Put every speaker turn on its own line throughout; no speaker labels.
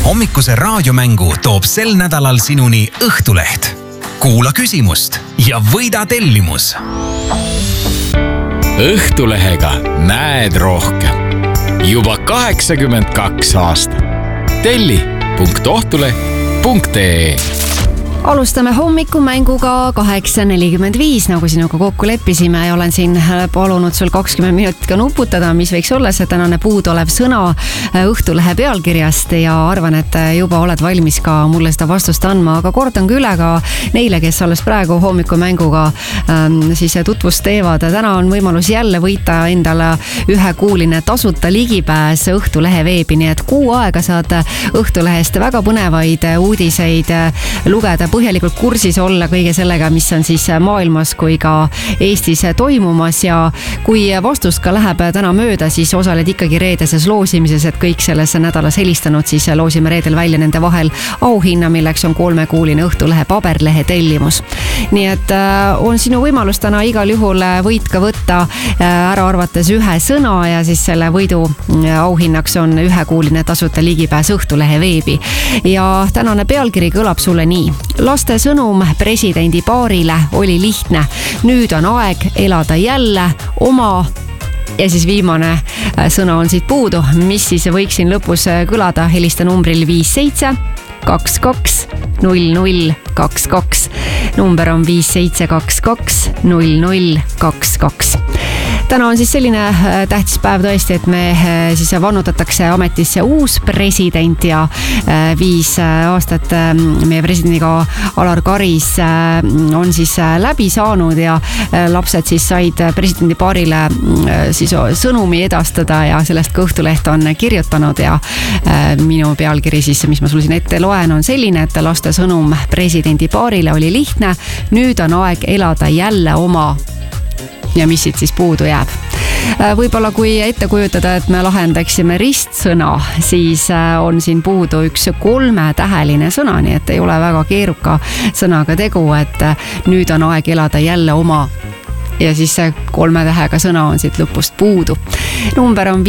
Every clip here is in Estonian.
Hommikuse raadiomängu toob sel nädalal sinuni Õhtuleht. Kuula küsimust ja võida tellimus.
Õhtulehega näed rohkem. Juba 82 aastat. telli.ohtuleht.ee.
Alustame hommikumänguga 8.45, nagu sinuga kokku leppisime ja olen siin palunud sul 20 minutit ka nuputada, mis võiks olla see tänane puudolev sõna Õhtulehe pealkirjast ja arvan, et juba oled valmis ka mulle seda vastust andma, aga kordan ka üle ka neile, kes alles praegu hommikumänguga siis tutvust teevad. Täna on võimalus jälle võita endale ühekuuline tasuta ligipääs Õhtulehe veebi, nii et kuu aega saad Õhtulehest väga põnevaid uudiseid lugeda, põhjalikult kursis olla kõige sellega, mis on siis maailmas kui ka Eestis toimumas ja kui vastust ka läheb täna mööda, siis osaled ikkagi reedeses loosimises, et kõik selles nädalas helistanud, siis loosime reedel välja nende vahel auhinna, milleks on 3-kuuline Õhtulehe paberlehe tellimus. Nii et on sinu võimalus täna igal juhul võit ka võtta ära arvates ühe sõna ja siis selle võidu auhinnaks on ühekuuline tasuta ligipääs Õhtulehe veebi. Ja tänane pealkiri kõlab sulle nii. Laste sõnum presidendi paarile oli lihtne. Nüüd on aeg elada jälle oma ja siis viimane sõna on siit puudu. Mis siis võiksin lõpus kõlada? Helista numbril 5722 0022. Number on 5722 0022. Täna on siis selline tähtis päev tõesti, et me siis vannutatakse ametisse uus president ja 5 aastat meie presidendiga Alar Karis on siis läbi saanud ja lapsed siis said presidendi paarile siis sõnumi edastada ja sellest ka Õhtuleht on kirjutanud ja minu pealkiri siis, mis ma sulle siin ette loen, on selline, et laste sõnum presidendi paarile oli lihtne. Nüüd on aeg elada jälle oma ja mis siit siis puudu jääb. Võib-olla kui ette kujutada, et me lahendaksime ristsõna, siis on siin puudu üks 3-täheline sõna, nii et ei ole väga keeruka sõnaga tegu, et nüüd on aeg elada jälle oma ja siis see 3 tähega sõna on siit lõpust puudu. Number on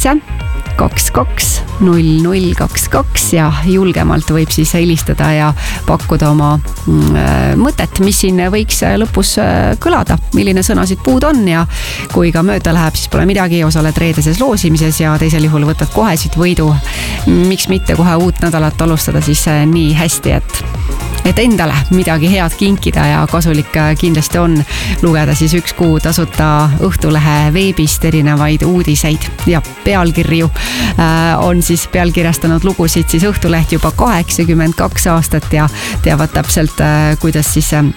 5722 0022 ja julgemalt võib siis helistada ja pakkuda oma mõtet, mis siin võiks lõpus kõlada, milline sõna siit puud on ja kui ka mööda läheb, siis pole midagi, osaled reedeses loosimises ja teisel juhul võtad kohe siit võidu. Miks mitte kohe uut nädalat alustada siis nii hästi, et endale midagi head kinkida ja kasulik kindlasti on lugeda siis 1 kuu tasuta Õhtulehe veebist erinevaid uudiseid ja pealkirju on siis pealkirjastanud lugusid siis Õhtuleht juba 82 aastat ja teavad täpselt, kuidas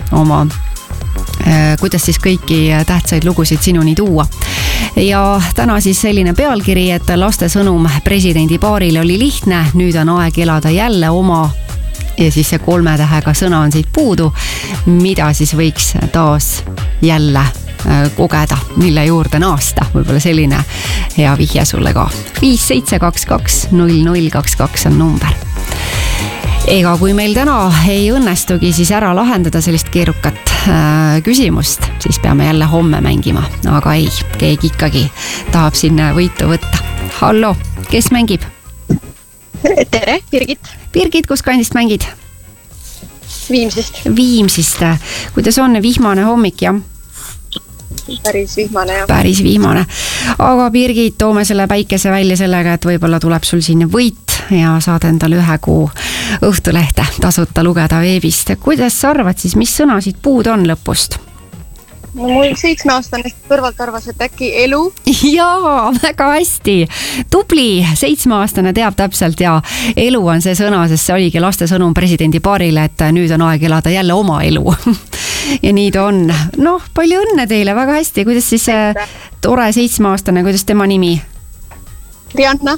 siis kõiki tähtsaid lugusid sinuni tuua. Ja täna siis selline pealkiri, et laste sõnum presidendi paarile oli lihtne, nüüd on aeg elada jälle oma ja siis see 3 tähega sõna on siit puudu, mida siis võiks taas jälle kogeda, mille juurde naasta. Võib-olla selline hea vihje sulle ka. 5722 0022 on number. Ega kui meil täna ei õnnestugi siis ära lahendada sellist keerukat küsimust, siis peame jälle homme mängima. Aga ei, keegi ikkagi tahab sinna võitu võtta. Hallo, kes mängib?
Tere, Birgit.
Birgit, kus kandist mängid?
Viimsist.
Viimsist. Kuidas on vihmane hommik, jah?
Päris vihmane, jah.
Päris vihmane. Aga Birgit, toome selle päikese välja sellega, et võib-olla tuleb sul siin võit ja saad endale 1 kuu Õhtulehte tasuta lugeda veebist. Kuidas sa arvad siis, mis sõna siit puud on lõpust?
No mul 7-aastane kõrvalt arvas, et äkki elu.
Jaa, väga hästi. Tubli, 7-aastane teab täpselt ja elu on see sõna, sest see oligi laste sõnum presidendi paarile, et nüüd on aeg elada jälle oma elu. Ja nii ta on. Noh, palju õnne teile, väga hästi. Kuidas siis tore 7-aastane, kuidas tema nimi?
Rianna.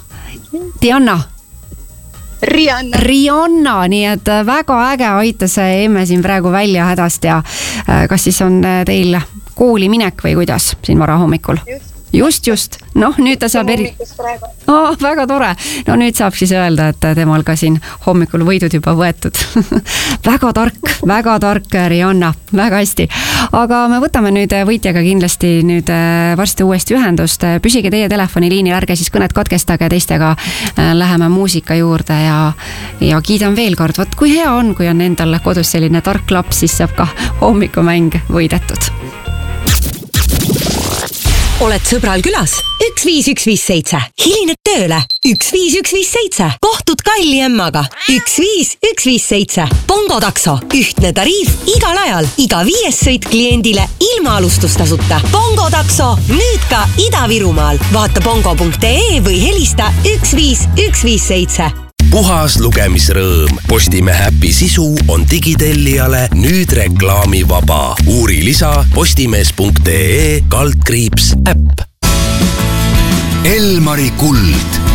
Rianna, nii et väga äge aitas emme siin praegu välja hädast ja kas siis on teil kooli minek või kuidas siin varahommikul? just. Noh, nüüd ta saab väga tore. No nüüd saab siis öelda, et temal ka siin hommikul võidud juba võetud. väga tark Rihanna, väga hästi. Aga me võtame nüüd võitjaga kindlasti nüüd varsti uuesti ühendust. Püsige teie telefoniliinil, ärge siis kõnet katkestage, teistega läheme muusika juurde ja kiidan veel kord. Võt, kui hea on, kui on endal kodus selline tark laps, siis saab ka hommikumäng võidetud.
Oled sõbral külas? 15157. Hilined tööle? 15157. Kohtud kalli emmaga? 15157. Bongo takso. Ühtne tariif igal ajal. Iga 5 sõit kliendile ilma alustustasuta. Bongo takso. Nüüd ka Ida-Virumaal. Vaata bongo.ee või helista 15157.
Puhas lugemisrõõm. Postimehe äpi sisu on digitellijale nüüd reklaamivaba. Uuri lisa postimees.ee /äpp.
Elmari kuld.